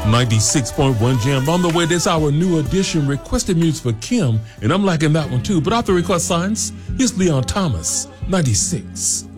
96.1 Jam. On the way, this our new edition, requested music for Kim, and I'm liking that one too. But off the request signs, here's Leon Thomas, 96.